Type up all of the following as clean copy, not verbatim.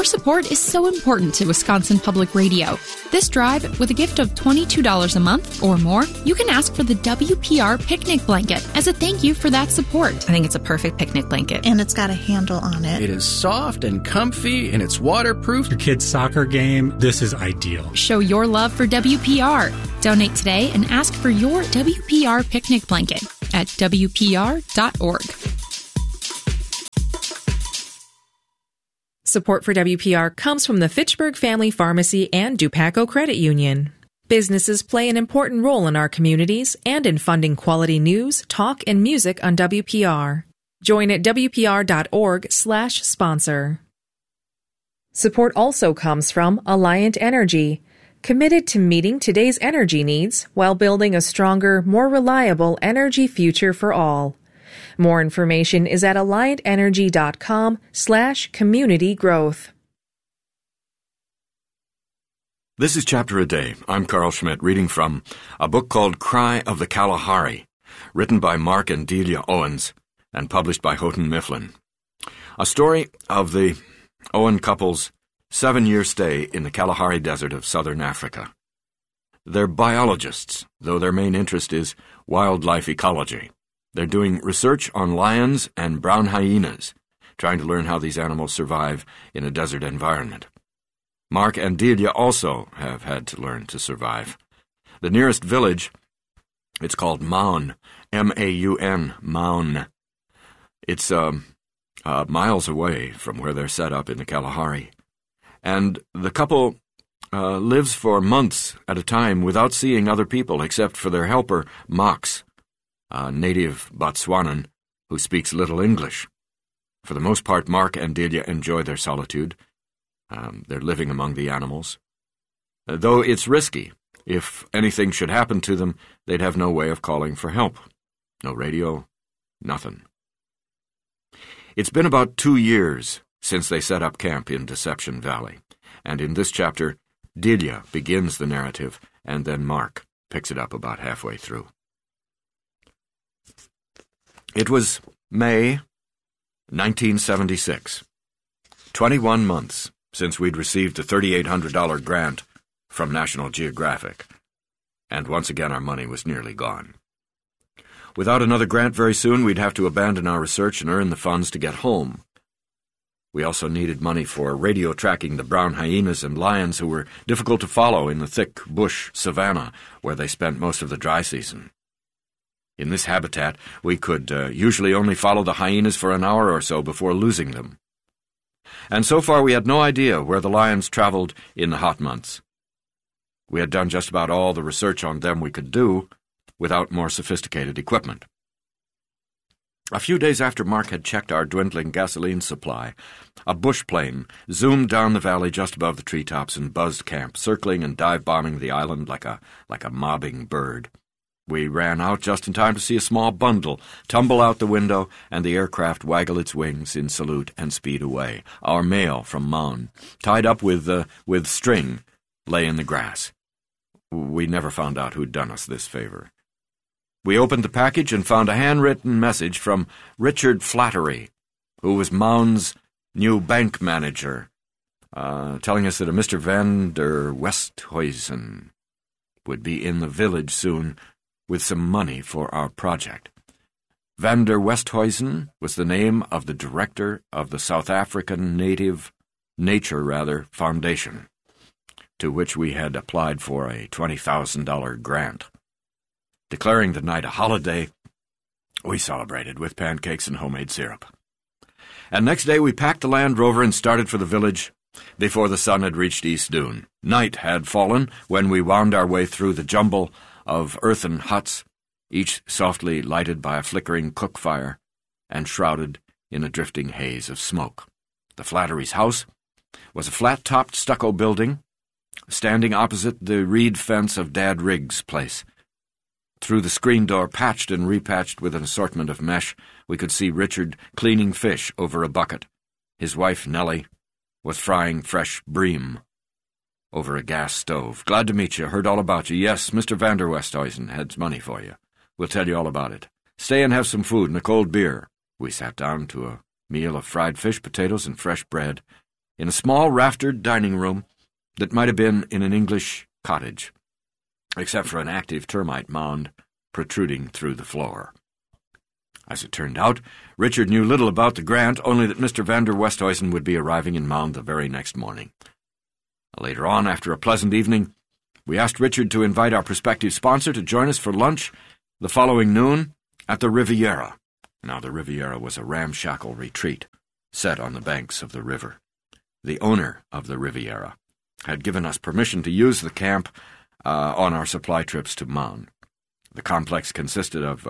support is so important to Wisconsin Public Radio. This drive, with a gift of $22 a month or more, you can ask for the WPR picnic blanket as a thank you for that support. I think it's a perfect picnic blanket. And it's got a handle on it. It is soft and comfy, and it's waterproof. Your kid's soccer game, this is ideal. Show your love for WPR. Donate today and ask for your WPR picnic blanket at WPR.org. Support for WPR comes from the Fitchburg Family Pharmacy and Dupaco Credit Union. Businesses play an important role in our communities and in funding quality news, talk, and music on WPR. Join at WPR.org/sponsor. Support also comes from Alliant Energy, committed to meeting today's energy needs while building a stronger, more reliable energy future for all. More information is at alliantenergy.com/community growth. This is Chapter a Day. I'm Carl Schmidt, reading from a book called Cry of the Kalahari, written by Mark and Delia Owens and published by Houghton Mifflin. A story of the Owen couple's 7-year stay in the Kalahari Desert of southern Africa. They're biologists, though their main interest is wildlife ecology. They're doing research on lions and brown hyenas, trying to learn how these animals survive in a desert environment. Mark and Delia also have had to learn to survive. The nearest village, it's called Maun, M-A-U-N, Maun. It's miles away from where they're set up in the Kalahari. And the couple lives for months at a time without seeing other people except for their helper, Max, a native Botswanan who speaks little English. For the most part, Mark and Delia enjoy their solitude. They're living among the animals. Though it's risky. If anything should happen to them, they'd have no way of calling for help. No radio, nothing. It's been about 2 years since they set up camp in Deception Valley, and in this chapter, Delia begins the narrative, and then Mark picks it up about halfway through. It was May 1976. 21 months since we'd received a $3,800 grant from National Geographic, and once again our money was nearly gone. Without another grant very soon, we'd have to abandon our research and earn the funds to get home. We also needed money for radio tracking the brown hyenas and lions who were difficult to follow in the thick bush savanna where they spent most of the dry season. In this habitat, we could usually only follow the hyenas for an hour or so before losing them. And so far we had no idea where the lions traveled in the hot months. We had done just about all the research on them we could do without more sophisticated equipment. A few days after Mark had checked our dwindling gasoline supply, a bush plane zoomed down the valley just above the treetops and buzzed camp, circling and dive-bombing the island like a mobbing bird. We ran out just in time to see a small bundle tumble out the window and the aircraft waggle its wings in salute and speed away. Our mail from Maun, tied up with string, lay in the grass. We never found out who'd done us this favor. We opened the package and found a handwritten message from Richard Flattery, who was Maun's new bank manager, telling us that a Mr. Vander Westhuizen would be in the village soon with some money for our project. Vander Westhuizen was the name of the director of the South African Nature Foundation, to which we had applied for a $20,000 grant. Declaring the night a holiday, we celebrated with pancakes and homemade syrup. And next day we packed the Land Rover and started for the village before the sun had reached East Dune. Night had fallen when we wound our way through the jumble of earthen huts, each softly lighted by a flickering cook fire and shrouded in a drifting haze of smoke. The Flattery's house was a flat-topped stucco building standing opposite the reed fence of Dad Riggs' place. Through the screen door, patched and repatched with an assortment of mesh, we could see Richard cleaning fish over a bucket. His wife, Nellie, was frying fresh bream over a gas stove. "Glad to meet you. Heard all about you. Yes, Mr. Vander Westhuizen has money for you. We'll tell you all about it. Stay and have some food and a cold beer." We sat down to a meal of fried fish, potatoes, and fresh bread, in a small raftered dining room that might have been in an English cottage, except for an active termite mound protruding through the floor. As it turned out, Richard knew little about the grant, only that Mr. van der Westhuizen would be arriving in Maun the very next morning. Later on, after a pleasant evening, we asked Richard to invite our prospective sponsor to join us for lunch the following noon at the Riviera. Now, the Riviera was a ramshackle retreat set on the banks of the river. The owner of the Riviera had given us permission to use the camp on our supply trips to Maun. The complex consisted of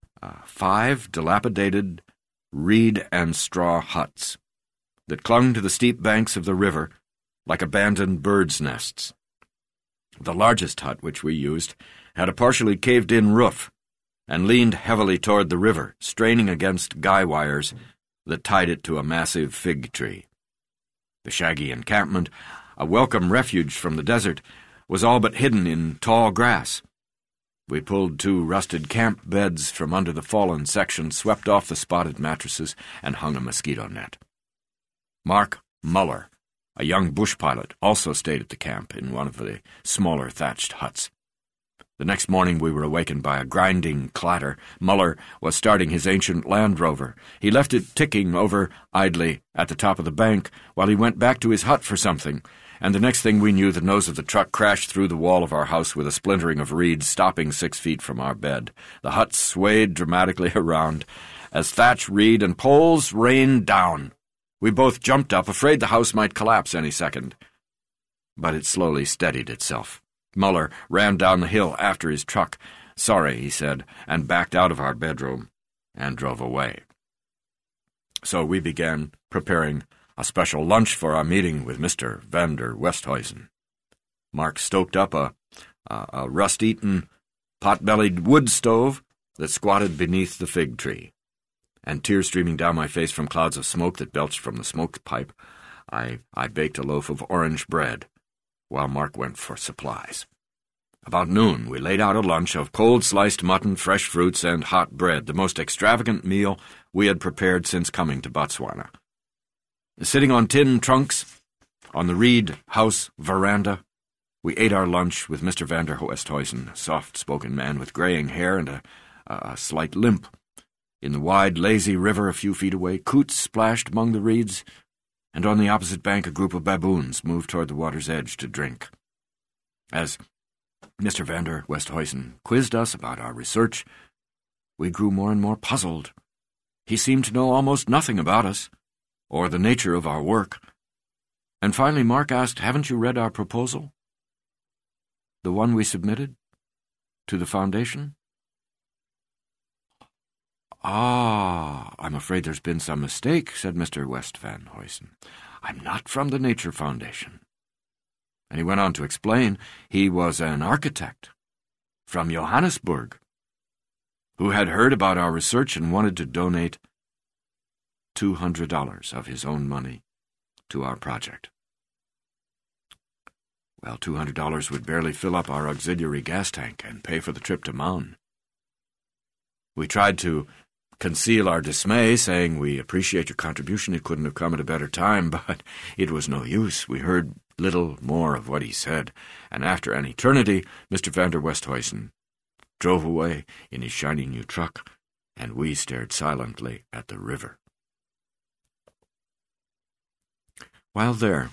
5 dilapidated reed and straw huts that clung to the steep banks of the river like abandoned birds' nests. The largest hut, which we used, had a partially caved-in roof and leaned heavily toward the river, straining against guy wires that tied it to a massive fig tree. The shaggy encampment, a welcome refuge from the desert, was all but hidden in tall grass. We pulled 2 rusted camp beds from under the fallen section, swept off the spotted mattresses, and hung a mosquito net. Mark Muller, a young bush pilot, also stayed at the camp in one of the smaller thatched huts. The next morning we were awakened by a grinding clatter. Muller was starting his ancient Land Rover. He left it ticking over idly at the top of the bank while he went back to his hut for something, and the next thing we knew, the nose of the truck crashed through the wall of our house with a splintering of reeds, stopping 6 feet from our bed. The hut swayed dramatically around as thatch, reed, and poles rained down. We both jumped up, afraid the house might collapse any second. But it slowly steadied itself. Muller ran down the hill after his truck. "Sorry," he said, and backed out of our bedroom and drove away. So we began preparing a special lunch for our meeting with Mr. van der Westhuizen. Mark stoked up a rust-eaten, pot-bellied wood stove that squatted beneath the fig tree, and tears streaming down my face from clouds of smoke that belched from the smoke pipe, I baked a loaf of orange bread, while Mark went for supplies. About noon, we laid out a lunch of cold sliced mutton, fresh fruits, and hot bread, the most extravagant meal we had prepared since coming to Botswana. Sitting on tin trunks on the Reed House veranda, we ate our lunch with Mr. van der Westhuizen, a soft-spoken man with graying hair and a slight limp. In the wide, lazy river a few feet away, coots splashed among the reeds, and on the opposite bank a group of baboons moved toward the water's edge to drink. As Mr. van der Westhuizen quizzed us about our research, we grew more and more puzzled. He seemed to know almost nothing about us, or the nature of our work. And finally Mark asked, "Haven't you read our proposal? The one we submitted to the foundation?" "Ah, I'm afraid there's been some mistake," said Mr. West Van Huysen. "I'm not from the Nature Foundation." And he went on to explain he was an architect from Johannesburg who had heard about our research and wanted to donate $200 of his own money to our project. Well, $200 would barely fill up our auxiliary gas tank and pay for the trip to Maun. We tried to conceal our dismay, saying we appreciate your contribution. It couldn't have come at a better time, but it was no use. We heard little more of what he said, and after an eternity, Mr. van der Westhuizen drove away in his shiny new truck, and we stared silently at the river. While there,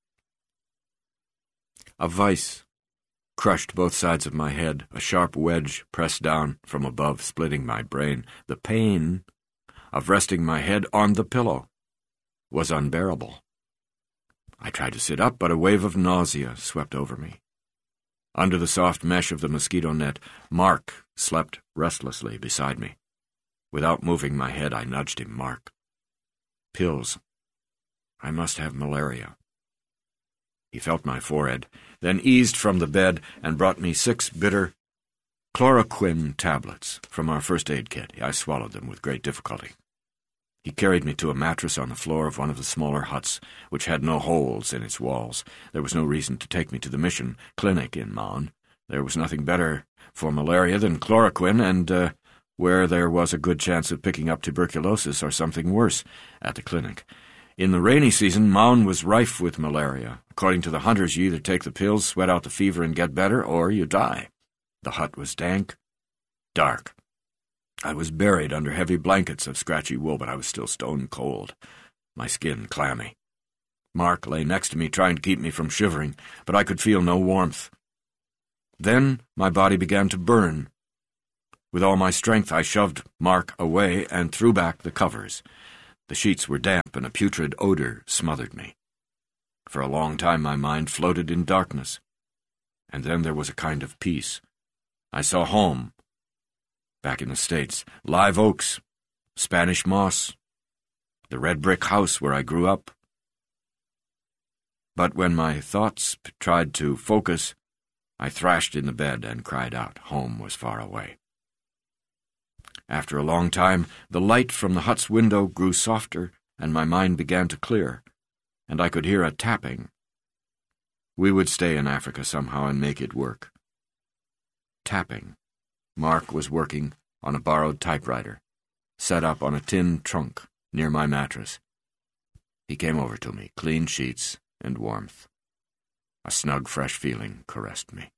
a vice crushed both sides of my head, a sharp wedge pressed down from above, splitting my brain. The pain of resting my head on the pillow was unbearable. I tried to sit up, but a wave of nausea swept over me. Under the soft mesh of the mosquito net, Mark slept restlessly beside me. Without moving my head, I nudged him. "Mark, pills. I must have malaria." He felt my forehead, then eased from the bed and brought me 6 bitter chloroquine tablets from our first aid kit. I swallowed them with great difficulty. He carried me to a mattress on the floor of one of the smaller huts, which had no holes in its walls. There was no reason to take me to the mission clinic in Maun. There was nothing better for malaria than chloroquine, and where there was a good chance of picking up tuberculosis or something worse at the clinic. In the rainy season, Mound was rife with malaria. According to the hunters, you either take the pills, sweat out the fever, and get better, or you die. The hut was dank, dark. I was buried under heavy blankets of scratchy wool, but I was still stone cold, my skin clammy. Mark lay next to me, trying to keep me from shivering, but I could feel no warmth. Then my body began to burn. With all my strength, I shoved Mark away and threw back the covers. The sheets were damp, and a putrid odor smothered me. For a long time my mind floated in darkness, and then there was a kind of peace. I saw home. Back in the States, live oaks, Spanish moss, the red brick house where I grew up. But when my thoughts tried to focus, I thrashed in the bed and cried out. Home was far away. After a long time, the light from the hut's window grew softer, and my mind began to clear, and I could hear a tapping. We would stay in Africa somehow and make it work. Tapping. Mark was working on a borrowed typewriter, set up on a tin trunk near my mattress. He came over to me, clean sheets and warmth. A snug, fresh feeling caressed me.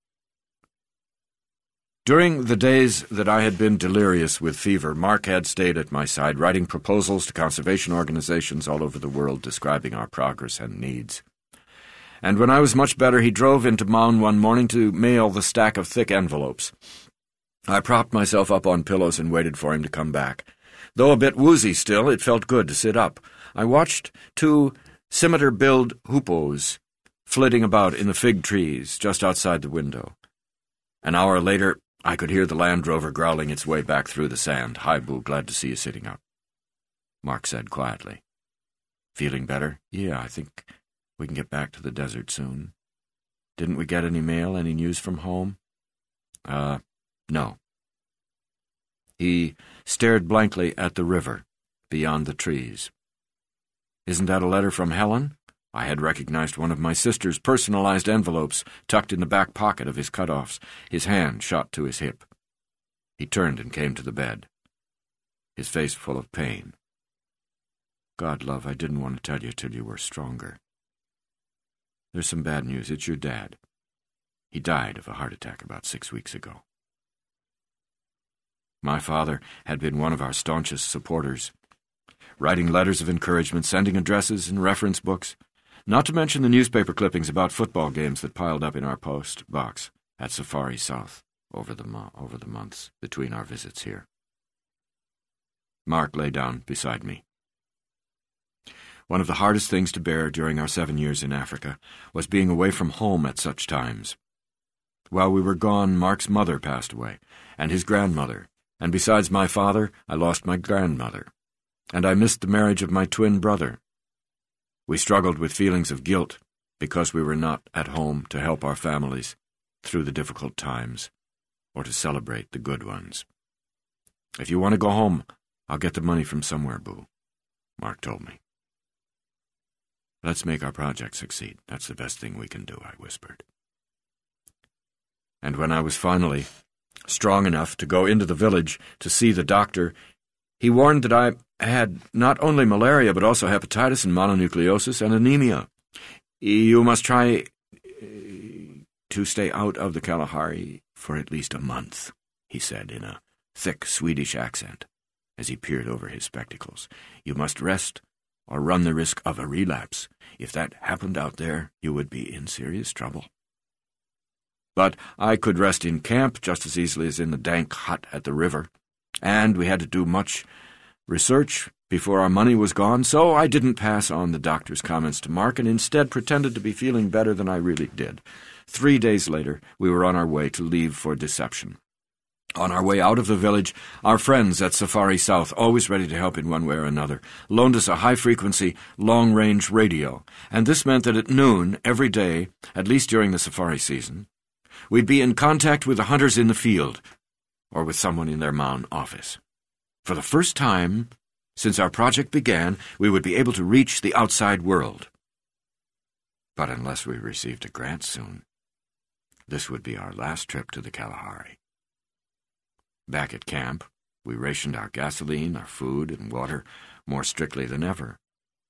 During the days that I had been delirious with fever, Mark had stayed at my side, writing proposals to conservation organizations all over the world describing our progress and needs. And when I was much better, he drove into Mound one morning to mail the stack of thick envelopes. I propped myself up on pillows and waited for him to come back. Though a bit woozy still, it felt good to sit up. I watched 2 scimitar-billed hoopos flitting about in the fig trees just outside the window. An hour later, I could hear the Land Rover growling its way back through the sand. "Hi, Boo, glad to see you sitting up," Mark said quietly. "Feeling better?" "Yeah, I think we can get back to the desert soon." "Didn't we get any mail, any news from home?" No. He stared blankly at the river beyond the trees. "Isn't that a letter from Helen?" I had recognized one of my sister's personalized envelopes tucked in the back pocket of his cutoffs. His hand shot to his hip. He turned and came to the bed, his face full of pain. "God, love, I didn't want to tell you till you were stronger. There's some bad news. It's your dad. He died of a heart attack about 6 weeks ago." My father had been one of our staunchest supporters, writing letters of encouragement, sending addresses and reference books, not to mention the newspaper clippings about football games that piled up in our post box at Safari South over the months between our visits here. Mark lay down beside me. One of the hardest things to bear during our 7 years in Africa was being away from home at such times. While we were gone, Mark's mother passed away, and his grandmother, and besides my father, I lost my grandmother, and I missed the marriage of my twin brother. We struggled with feelings of guilt because we were not at home to help our families through the difficult times or to celebrate the good ones. "If you want to go home, I'll get the money from somewhere, Boo," Mark told me. "Let's make our project succeed. That's the best thing we can do," I whispered. And when I was finally strong enough to go into the village to see the doctor, he warned that I had not only malaria but also hepatitis and mononucleosis and anemia. "You must try to stay out of the Kalahari for at least a month," he said in a thick Swedish accent as he peered over his spectacles. "You must rest or run the risk of a relapse. If that happened out there, you would be in serious trouble." But I could rest in camp just as easily as in the dank hut at the river, and we had to do much research before our money was gone, so I didn't pass on the doctor's comments to Mark and instead pretended to be feeling better than I really did. 3 days later, we were on our way to leave for Deception. On our way out of the village, our friends at Safari South, always ready to help in one way or another, loaned us a high-frequency, long-range radio, and this meant that at noon every day, at least during the safari season, we'd be in contact with the hunters in the field or with someone in their Mound office. For the first time since our project began, we would be able to reach the outside world. But unless we received a grant soon, this would be our last trip to the Kalahari. Back at camp, we rationed our gasoline, our food, and water more strictly than ever.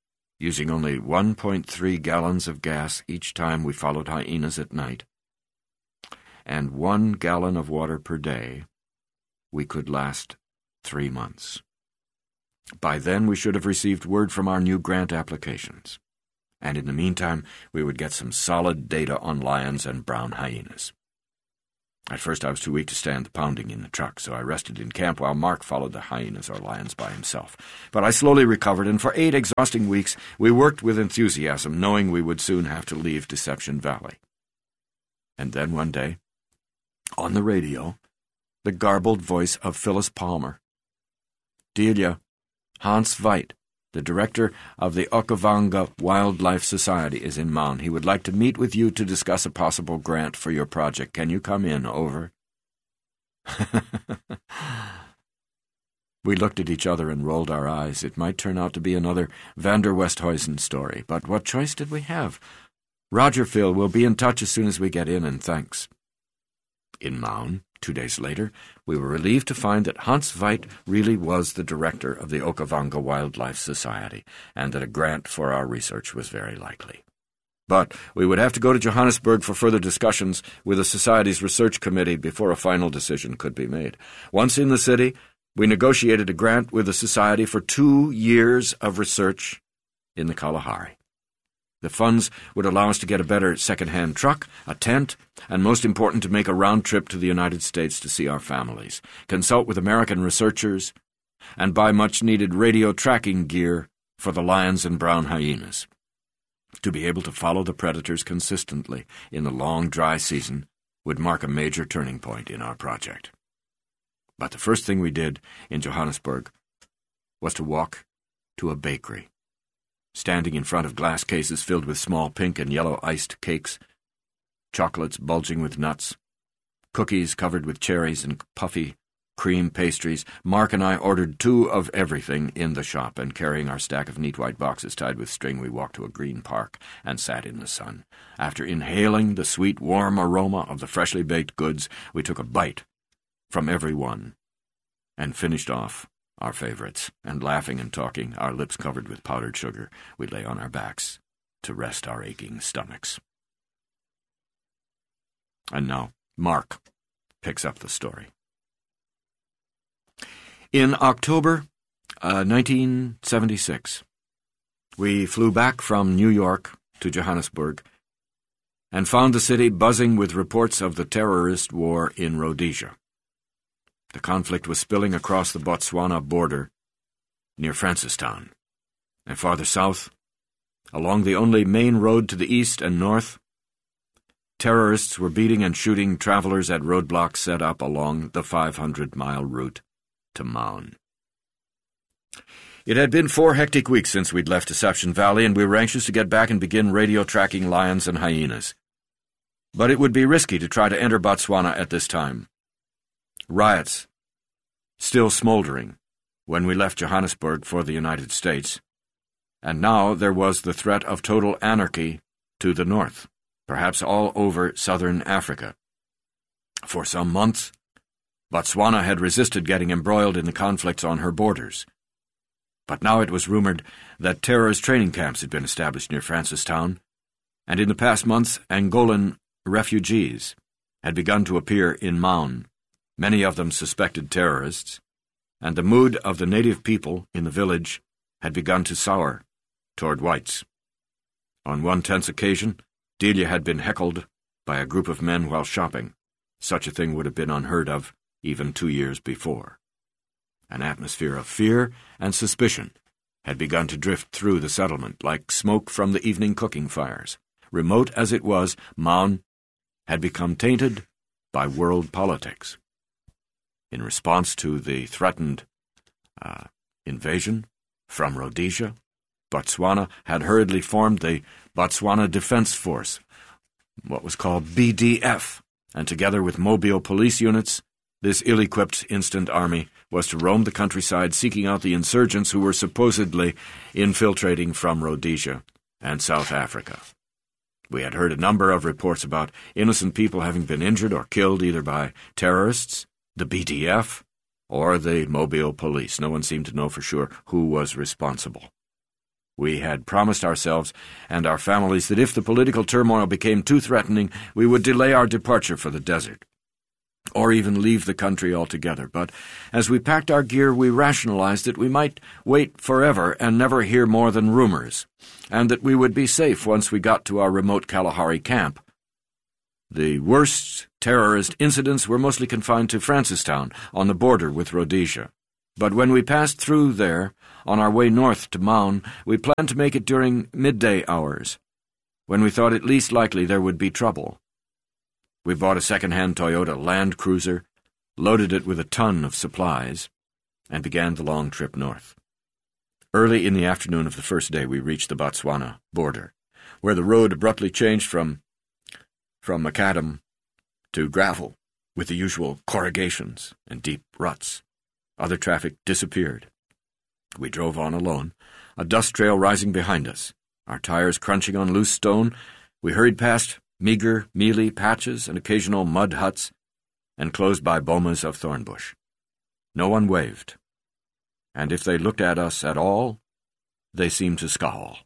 using only 1.3 gallons of gas each time we followed hyenas at night, and 1 gallon of water per day, we could last 3 months. By then we should have received word from our new grant applications, and in the meantime we would get some solid data on lions and brown hyenas. At first I was too weak to stand the pounding in the truck, so I rested in camp while Mark followed the hyenas or lions by himself. But I slowly recovered, and for 8 exhausting weeks we worked with enthusiasm, knowing we would soon have to leave Deception Valley. And then one day, on the radio, the garbled voice of Phyllis Palmer. "Delia, Hans Veit, the director of the Okavango Wildlife Society, is in Maun. He would like to meet with you to discuss a possible grant for your project. Can you come in? Over." We looked at each other and rolled our eyes. It might turn out to be another Van der Westhuizen story, but what choice did we have? "Roger, Phil, we'll be in touch as soon as we get in, and thanks." In Maun, 2 days later, we were relieved to find that Hans Veit really was the director of the Okavango Wildlife Society, and that a grant for our research was very likely. But we would have to go to Johannesburg for further discussions with the Society's research committee before a final decision could be made. Once in the city, we negotiated a grant with the Society for 2 years of research in the Kalahari. The funds would allow us to get a better second-hand truck, a tent, and most important, to make a round trip to the United States to see our families, consult with American researchers, and buy much-needed radio tracking gear for the lions and brown hyenas. To be able to follow the predators consistently in the long, dry season would mark a major turning point in our project. But the first thing we did in Johannesburg was to walk to a bakery. Standing in front of glass cases filled with small pink and yellow iced cakes, chocolates bulging with nuts, cookies covered with cherries and puffy cream pastries, Mark and I ordered 2 of everything in the shop, and carrying our stack of neat white boxes tied with string, we walked to a green park and sat in the sun. After inhaling the sweet, warm aroma of the freshly baked goods, we took a bite from every one and finished off our favorites, and laughing and talking, our lips covered with powdered sugar, we lay on our backs to rest our aching stomachs. And now, Mark picks up the story. In October 1976, we flew back from New York to Johannesburg and found the city buzzing with reports of the terrorist war in Rhodesia. The conflict was spilling across the Botswana border near Francistown, and farther south, along the only main road to the east and north, terrorists were beating and shooting travelers at roadblocks set up along the 500-mile route to Maun. It had been 4 hectic weeks since we'd left Deception Valley, and we were anxious to get back and begin radio tracking lions and hyenas. But it would be risky to try to enter Botswana at this time. Riots still smoldering when we left Johannesburg for the United States, and now there was the threat of total anarchy to the north, perhaps all over southern Africa. For some months, Botswana had resisted getting embroiled in the conflicts on her borders. But now it was rumored that terrorist training camps had been established near Francistown, and in the past months Angolan refugees had begun to appear in Maun, many of them suspected terrorists, and the mood of the native people in the village had begun to sour toward whites. On one tense occasion, Delia had been heckled by a group of men while shopping. Such a thing would have been unheard of even 2 years before. An atmosphere of fear and suspicion had begun to drift through the settlement like smoke from the evening cooking fires. Remote as it was, Maun had become tainted by world politics. In response to the threatened invasion from Rhodesia, Botswana had hurriedly formed the Botswana Defense Force, what was called BDF, and together with mobile police units, this ill-equipped instant army was to roam the countryside seeking out the insurgents who were supposedly infiltrating from Rhodesia and South Africa. We had heard a number of reports about innocent people having been injured or killed either by terrorists, the BDF, or the mobile police. No one seemed to know for sure who was responsible. We had promised ourselves and our families that if the political turmoil became too threatening, we would delay our departure for the desert, or even leave the country altogether. But as we packed our gear, we rationalized that we might wait forever and never hear more than rumors, and that we would be safe once we got to our remote Kalahari camp. The worst terrorist incidents were mostly confined to Francistown, on the border with Rhodesia. But when we passed through there, on our way north to Maun, we planned to make it during midday hours, when we thought it least likely there would be trouble. We bought a second-hand Toyota Land Cruiser, loaded it with a ton of supplies, and began the long trip north. Early in the afternoon of the first day we reached the Botswana border, where the road abruptly changed from macadam to gravel, with the usual corrugations and deep ruts. Other traffic disappeared. We drove on alone, a dust trail rising behind us, our tires crunching on loose stone. We hurried past meager, mealy patches and occasional mud huts, and closed by bomas of thornbush. No one waved, and if they looked at us at all, they seemed to scowl.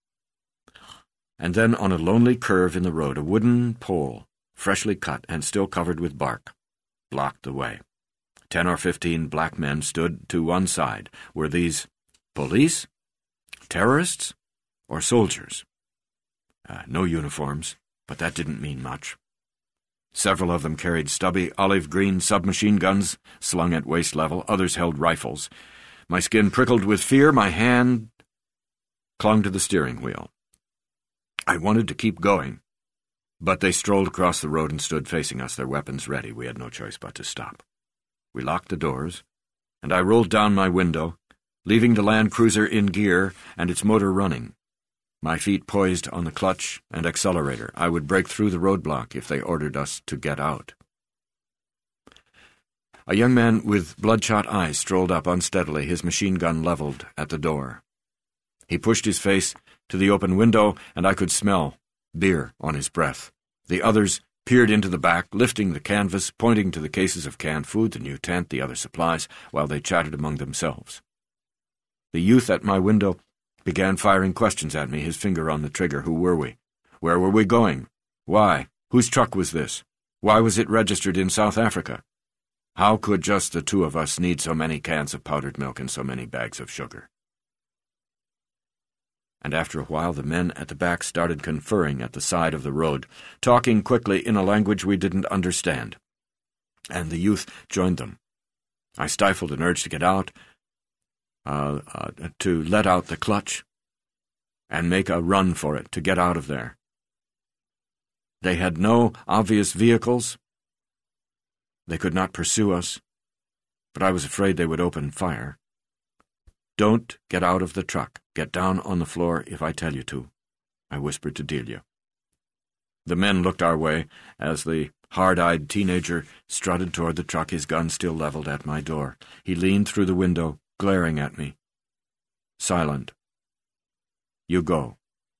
And then on a lonely curve in the road, a wooden pole, freshly cut and still covered with bark, blocked the way. 10 or 15 black men stood to one side. Were these police, terrorists, or soldiers? No uniforms, but that didn't mean much. Several of them carried stubby olive-green submachine guns slung at waist level. Others held rifles. My skin prickled with fear. My hand clung to the steering wheel. I wanted to keep going, but they strolled across the road and stood facing us, their weapons ready. We had no choice but to stop. We locked the doors, and I rolled down my window, leaving the Land Cruiser in gear and its motor running. My feet poised on the clutch and accelerator. I would break through the roadblock if they ordered us to get out. A young man with bloodshot eyes strolled up unsteadily, his machine gun leveled at the door. He pushed his face to the open window, and I could smell beer on his breath. The others peered into the back, lifting the canvas, pointing to the cases of canned food, the new tent, the other supplies, while they chatted among themselves. The youth at my window began firing questions at me, his finger on the trigger. Who were we? Where were we going? Why? Whose truck was this? Why was it registered in South Africa? How could just the two of us need so many cans of powdered milk and so many bags of sugar? And after a while the men at the back started conferring at the side of the road, talking quickly in a language we didn't understand. And the youth joined them. I stifled an urge to get out, to let out the clutch, and make a run for it, to get out of there. They had no obvious vehicles. They could not pursue us, but I was afraid they would open fire. "Don't get out of the truck. Get down on the floor if I tell you to," I whispered to Delia. The men looked our way as the hard-eyed teenager strutted toward the truck, his gun still leveled at my door. He leaned through the window, glaring at me. Silent. "You go."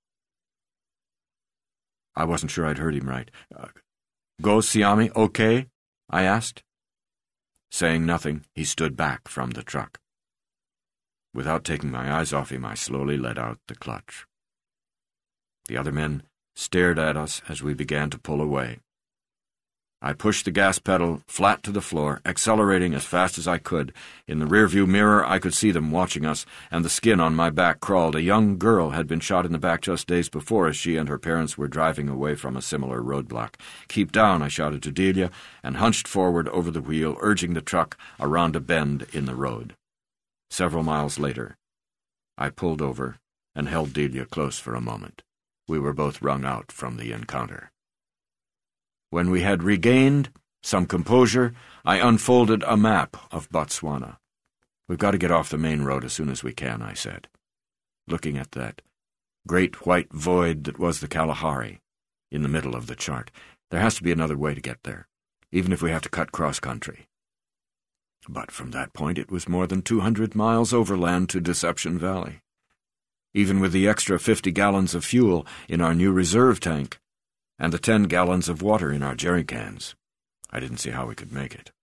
I wasn't sure I'd heard him right. "Go, Siami, okay?" I asked. Saying nothing, he stood back from the truck. Without taking my eyes off him, I slowly let out the clutch. The other men stared at us as we began to pull away. I pushed the gas pedal flat to the floor, accelerating as fast as I could. In the rearview mirror, I could see them watching us, and the skin on my back crawled. A young girl had been shot in the back just days before as she and her parents were driving away from a similar roadblock. "Keep down," I shouted to Delia, and hunched forward over the wheel, urging the truck around a bend in the road. Several miles later, I pulled over and held Delia close for a moment. We were both wrung out from the encounter. When we had regained some composure, I unfolded a map of Botswana. "We've got to get off the main road as soon as we can," I said, looking at that great white void that was the Kalahari in the middle of the chart. "There has to be another way to get there, even if we have to cut cross-country." But from that point it was more than 200 miles overland to Deception Valley. Even with the extra 50 gallons of fuel in our new reserve tank, and the 10 gallons of water in our jerry cans, I didn't see how we could make it.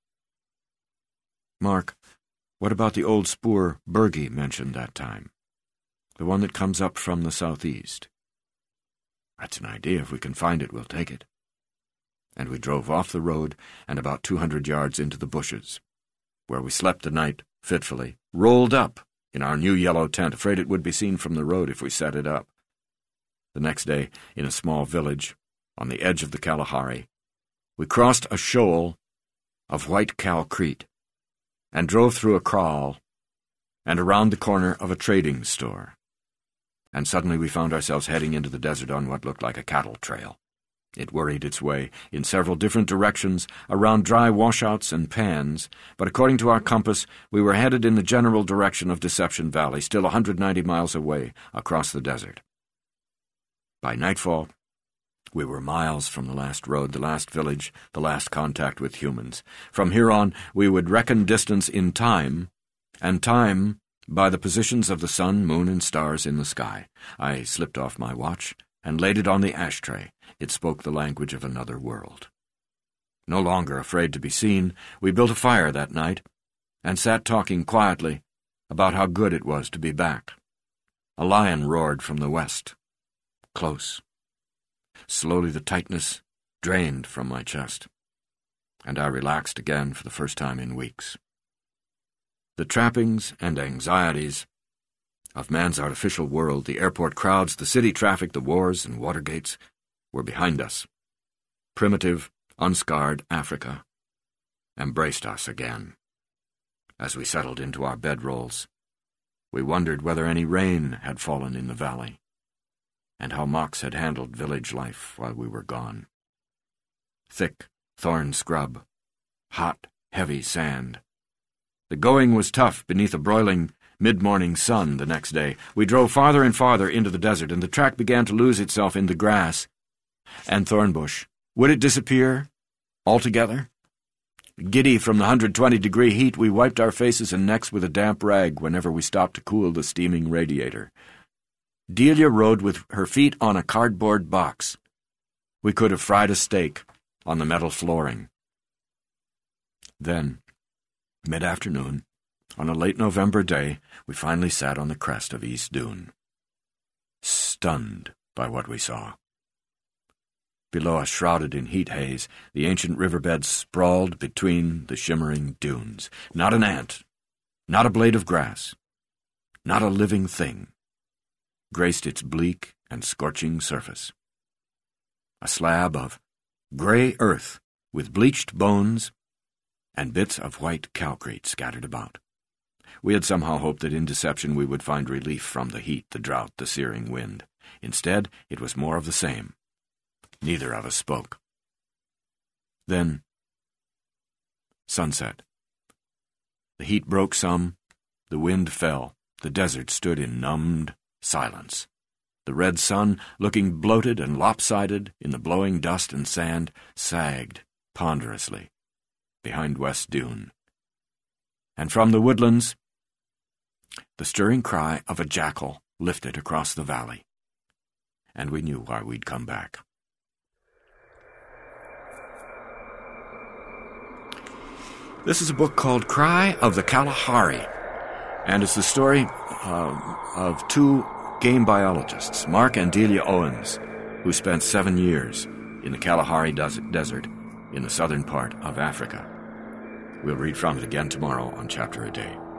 "Mark, what about the old spoor Bergie mentioned that time?" The one that comes up from the southeast. That's an idea. If we can find it, we'll take it. And we drove off the road and about 200 yards into the bushes, where we slept the night fitfully, rolled up in our new yellow tent, afraid it would be seen from the road if we set it up. The next day, in a small village on the edge of the Kalahari, we crossed a shoal of white calcrete and drove through a kraal and around the corner of a trading store. And suddenly we found ourselves heading into the desert on what looked like a cattle trail. It worried its way in several different directions around dry washouts and pans, but according to our compass, we were headed in the general direction of Deception Valley, still 190 miles away across the desert. By nightfall, we were miles from the last road, the last village, the last contact with humans. From here on, we would reckon distance in time, and time by the positions of the sun, moon, and stars in the sky. I slipped off my watch and laid it on the ashtray. It spoke the language of another world. No longer afraid to be seen, we built a fire that night and sat talking quietly about how good it was to be back. A lion roared from the west, close. Slowly the tightness drained from my chest, and I relaxed again for the first time in weeks. The trappings and anxieties of man's artificial world, the airport crowds, the city traffic, the wars and water gates, were behind us. Primitive, unscarred Africa embraced us again. As we settled into our bedrolls, we wondered whether any rain had fallen in the valley, and how Mox had handled village life while we were gone. Thick thorn scrub, hot, heavy sand. The going was tough beneath a broiling mid-morning sun the next day. We drove farther and farther into the desert, and the track began to lose itself in the grass and thorn bush. Would it disappear altogether? Giddy from the 120-degree heat, we wiped our faces and necks with a damp rag whenever we stopped to cool the steaming radiator. Delia rode with her feet on a cardboard box. We could have fried a steak on the metal flooring. Then, mid-afternoon, on a late November day, we finally sat on the crest of East Dune, stunned by what we saw. Below us, shrouded in heat haze, the ancient riverbed sprawled between the shimmering dunes. Not an ant, not a blade of grass, not a living thing graced its bleak and scorching surface. A slab of gray earth with bleached bones and bits of white calcrete scattered about. We had somehow hoped that in Deception we would find relief from the heat, the drought, the searing wind. Instead, it was more of the same. Neither of us spoke. Then, sunset. The heat broke some, the wind fell, the desert stood in numbed silence. The red sun, looking bloated and lopsided in the blowing dust and sand, sagged ponderously behind West Dune. And from the woodlands, the stirring cry of a jackal lifted across the valley. And we knew why we'd come back. This is a book called Cry of the Kalahari, and it's the story of two game biologists, Mark and Delia Owens, who spent 7 years in the Kalahari Desert in the southern part of Africa. We'll read from it again tomorrow on Chapter a Day.